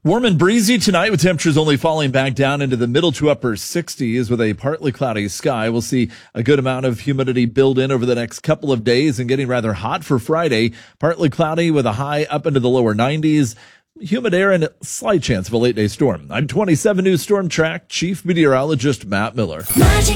Warm and breezy tonight with temperatures only falling back down into the middle to upper 60s with a partly cloudy sky. We'll see a good amount of humidity build in over the next couple of days and getting rather hot for Friday. Partly cloudy with a high up into the lower 90s. Humid air and a slight chance of a late day storm. I'm 27 News Storm Track Chief Meteorologist Matt Miller. Magic